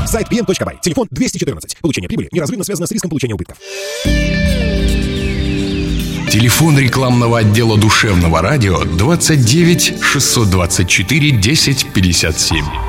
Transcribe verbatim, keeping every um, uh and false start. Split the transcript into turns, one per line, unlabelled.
Сайт пи эм точка бай. Телефон двести четырнадцать. Получение прибыли неразрывно связано с риском получения убытков.
Телефон рекламного отдела душевного радио двадцать девять шестьсот двадцать четыре десять пятьдесят семь.